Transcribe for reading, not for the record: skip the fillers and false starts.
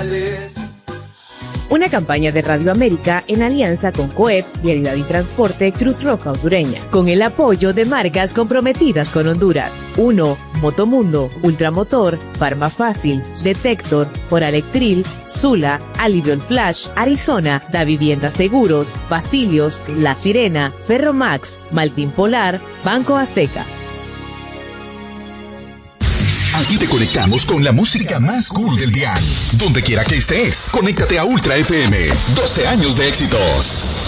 Morales. Una campaña de Radio América en alianza con COEP, Vialidad y Transporte, Cruz Roja Hondureña, con el apoyo de marcas comprometidas con Honduras. 1. Motomundo, Ultramotor, Farma Fácil, Detector, Oralectril, Sula, Alivion Flash, Arizona, Da Vivienda Seguros, Basilios, La Sirena, Ferromax, Maltín Polar, Banco Azteca. Aquí te conectamos con la música más cool del dial. Donde quiera que estés, conéctate a Ultra FM. 12 años de éxitos.